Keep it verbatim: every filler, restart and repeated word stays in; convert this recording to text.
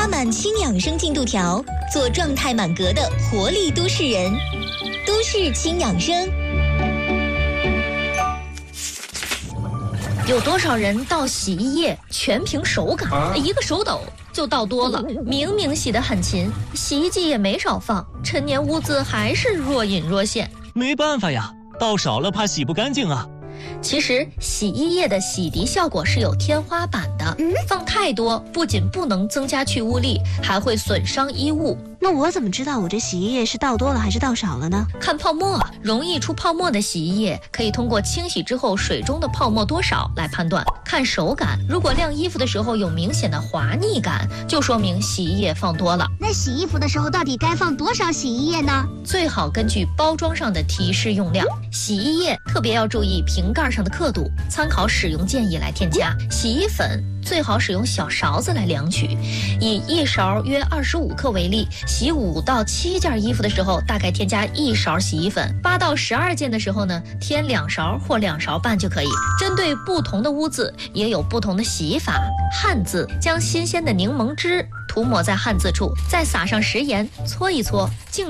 拉满轻养生进度条，做状态满格的活力都市人。都市轻养生。 有多少人倒洗衣液全凭手感，啊、一个手抖就倒多了，明明洗得很勤，洗衣剂也没少放，陈年污渍还是若隐若现。 没办法呀，倒少了怕洗不干净啊。 其实洗衣液的洗涤效果是有天花板的，嗯、放太多不仅不能增加去污力，还会损伤衣物。 那我怎么知道我这洗衣液是倒多了还是倒少了呢？ 看泡沫，容易出泡沫的洗衣液可以通过清洗之后水中的泡沫多少来判断。看手感，如果晾衣服的时候有明显的滑腻感，就说明洗衣液放多了。 那洗衣服的时候到底该放多少洗衣液呢？ 最好根据包装上的提示用量。洗衣液特别要注意瓶盖上的刻度，参考使用建议来添加。洗衣粉最好使用小勺子来量取，以一勺约二十五克为例，洗五到七件衣服的时候，大概添加一勺洗衣粉；八到十二件的时候呢，添两勺或两勺半就可以。针对不同的污渍，也有不同的洗法。汗渍，将新鲜的柠檬汁涂抹在汗渍处，再撒上食盐，搓一搓，净